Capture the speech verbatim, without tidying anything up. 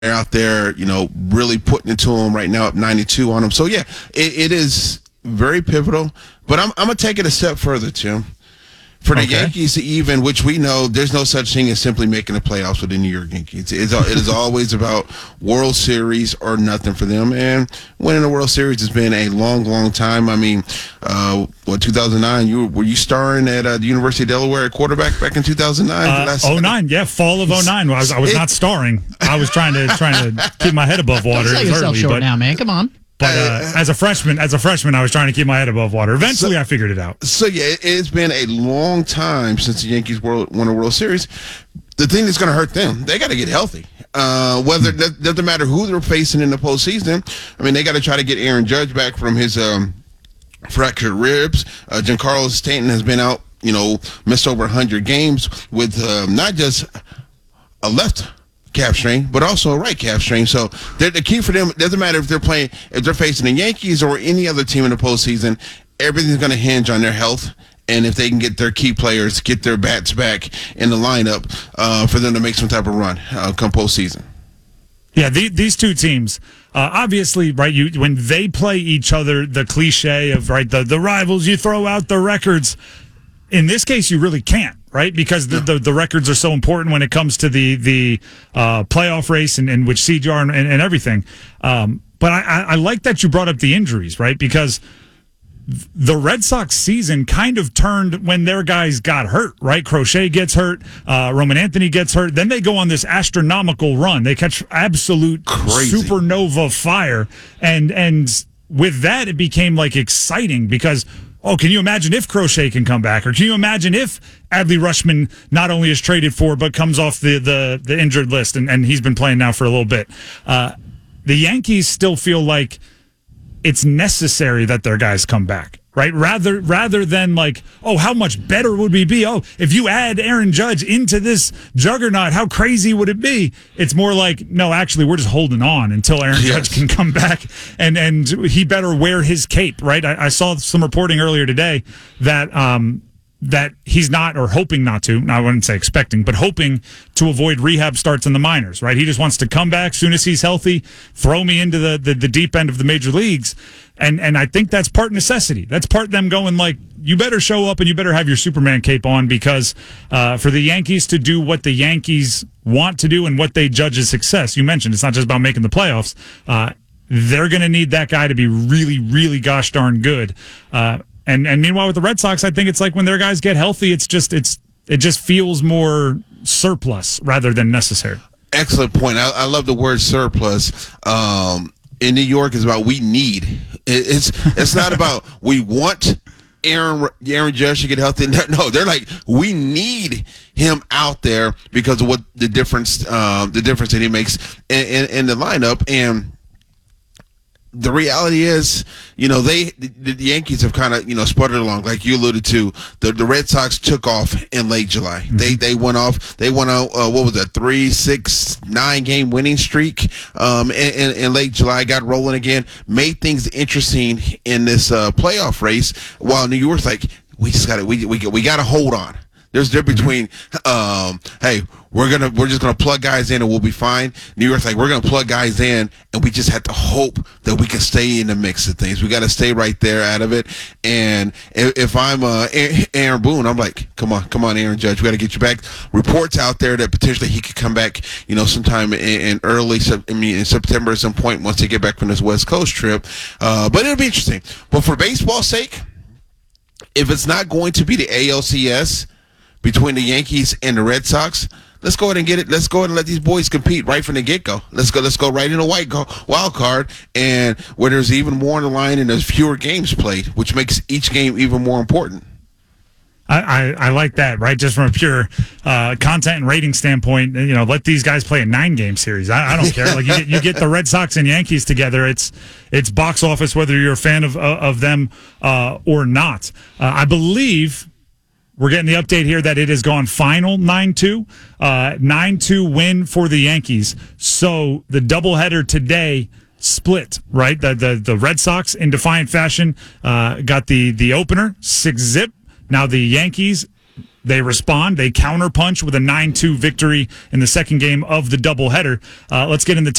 they're out there, you know, really putting it to them right now, up ninety-two on them. So, yeah, it, it is very pivotal. But I'm, I'm going to take it a step further, Tim. For the okay. Yankees to even, which we know there's no such thing as simply making the playoffs with the New York Yankees. It's, it is always about World Series or nothing for them. And winning the World Series has been a long, long time. I mean, uh, what, two thousand nine, you were you starring at uh, the University of Delaware at quarterback back in two thousand nine? Uh, oh nine, yeah, fall of oh nine. I was, I was it, not starring. I was trying to trying to keep my head above water. Don't sell yourself early, short but, now, man. Come on. But uh, as a freshman, as a freshman, I was trying to keep my head above water. Eventually, so, I figured it out. So yeah, it, it's been a long time since the Yankees world, won a World Series. The thing that's going to hurt them, they got to get healthy. Uh, whether it doesn't matter who they're facing in the postseason. I mean, they got to try to get Aaron Judge back from his um, fractured ribs. Uh, Giancarlo Stanton has been out, you know, missed over one hundred games with uh, not just a left calf strain, but also a right calf strain. So the key for them, it doesn't matter if they're playing, if they're facing the Yankees or any other team in the postseason, everything's going to hinge on their health. And if they can get their key players, get their bats back in the lineup uh, for them to make some type of run uh, come postseason. Yeah, the, these two teams, uh, obviously, right, you when they play each other, the cliche of, right, the, the rivals, you throw out the records. In this case, you really can't, right? Because the, the, the records are so important when it comes to the the uh, playoff race and, and which seed you are and, and everything. Um, but I, I like that you brought up the injuries, right? Because the Red Sox season kind of turned when their guys got hurt, right? Crochet gets hurt, uh, Roman Anthony gets hurt. Then they go on this astronomical run. They catch absolute Crazy. supernova fire. And, and with that, it became like exciting because – oh, can you imagine if Crochet can come back? Or can you imagine if Adley Rutschman not only is traded for, but comes off the, the, the injured list, and, and he's been playing now for a little bit? Uh, the Yankees still feel like it's necessary that their guys come back, right? Rather rather than like, oh, how much better would we be? Oh, if you add Aaron Judge into this juggernaut, how crazy would it be? It's more like, no, actually, we're just holding on until Aaron yes. Judge can come back, and, and he better wear his cape, right? I, I saw some reporting earlier today that um, that he's not, or hoping not to, I wouldn't say expecting, but hoping to avoid rehab starts in the minors, right? He just wants to come back soon as he's healthy, throw me into the, the, the deep end of the major leagues. And and I think that's part necessity. That's part them going like, you better show up and you better have your Superman cape on, because uh, for the Yankees to do what the Yankees want to do and what they judge as success, you mentioned, it's not just about making the playoffs. Uh, they're going to need that guy to be really, really gosh darn good. Uh, and and meanwhile with the Red Sox, I think it's like when their guys get healthy, it's just it's it just feels more surplus rather than necessary. Excellent point. I, I love the word surplus. Um, in New York, is about we need. It's it's not about we want Aaron Aaron Judge to get healthy. No, they're like, we need him out there because of what the difference um, the difference that he makes in, in, in the lineup. And the reality is, you know, they the, the Yankees have kind of, you know, sputtered along, like you alluded to. The the Red Sox took off in late July. Mm-hmm. They they went off. They went out. Uh, what was that? Three, six, nine game winning streak. Um, in, in, in late July, got rolling again. Made things interesting in this uh, playoff race. While New York's like, we just got to we we we got to hold on. There's a difference between, um, hey, we're gonna we're just gonna plug guys in and we'll be fine. New York's like, we're gonna plug guys in and we just have to hope that we can stay in the mix of things. We got to stay right there out of it. And if, if I'm uh, Aaron Boone, I'm like, come on, come on, Aaron Judge, we got to get you back. Reports out there that potentially he could come back, you know, sometime in, in early, I mean, in September at some point once they get back from this West Coast trip. Uh, but it'll be interesting. But for baseball's sake, if it's not going to be the A L C S between the Yankees and the Red Sox, let's go ahead and get it. Let's go ahead and let these boys compete right from the get-go. Let's go. Let's go right in a white go, wild card, and where there's even more on the line and there's fewer games played, which makes each game even more important. I, I, I like that, right? Just from a pure uh, content and rating standpoint, you know, let these guys play a nine-game series. I, I don't care. Like you get, you get the Red Sox and Yankees together. It's it's box office, whether you're a fan of of them uh, or not. Uh, I believe. We're getting the update here that it has gone final nine two. Uh, nine two win for the Yankees. So the doubleheader today split, right? The the, the Red Sox, in defiant fashion, uh, got the, the opener, six zip. Now the Yankees they respond. They counterpunch with a nine two victory in the second game of the doubleheader. Uh, let's get into